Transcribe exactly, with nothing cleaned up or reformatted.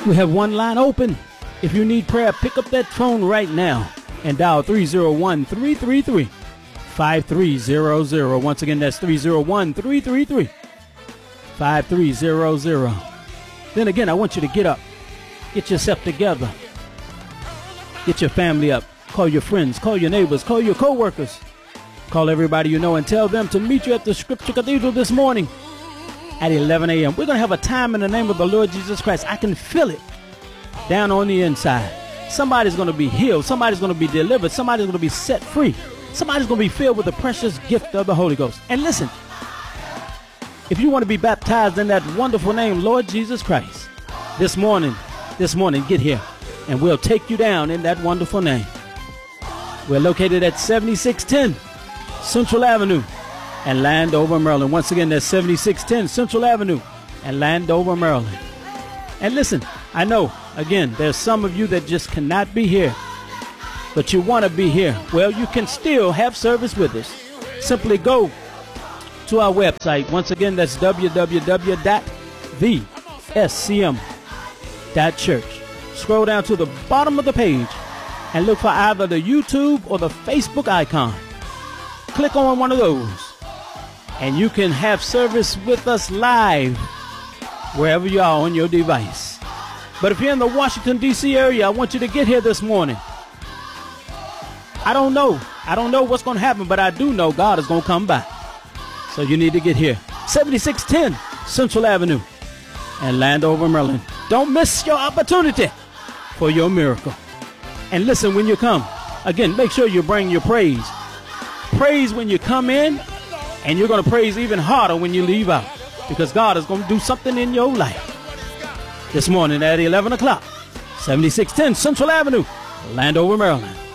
We have one line open. If you need prayer, pick up that phone right now and dial three oh one, three three three, five three zero zero. Once again, that's three oh one, three three three, five three zero zero. Then again, I want you to get up. Get yourself together. Get your family up. Call your friends. Call your neighbors. Call your co-workers. Call everybody you know and tell them to meet you at the Scripture Cathedral this morning at eleven a.m. We're going to have a time in the name of the Lord Jesus Christ. I can feel it down on the inside. Somebody's going to be healed. Somebody's going to be delivered. Somebody's going to be set free. Somebody's going to be filled with the precious gift of the Holy Ghost. And listen, if you want to be baptized in that wonderful name, Lord Jesus Christ, this morning, this morning, get here and we'll take you down in that wonderful name. We're located at seventy-six ten Central Avenue and Landover, Maryland. Once again, that's seventy-six ten Central Avenue and Landover, Maryland. And listen, I know, again, there's some of you that just cannot be here, but you want to be here. Well, you can still have service with us. Simply go to our website. Once again, that's w w w dot the s c m dot church. Scroll down to the bottom of the page and look for either the YouTube or the Facebook icon. Click on one of those and you can have service with us live wherever you are on your device. But if you're in the Washington, D C area, I want you to get here this morning. I don't know. I don't know what's going to happen, but I do know God is going to come by. So you need to get here. seventy-six ten Central Avenue and Landover, Maryland. Don't miss your opportunity for your miracle. And listen, when you come, again, make sure you bring your praise. Praise when you come in, and you're going to praise even harder when you leave out, because God is going to do something in your life. This morning at eleven o'clock, seventy-six ten Central Avenue, Landover, Maryland.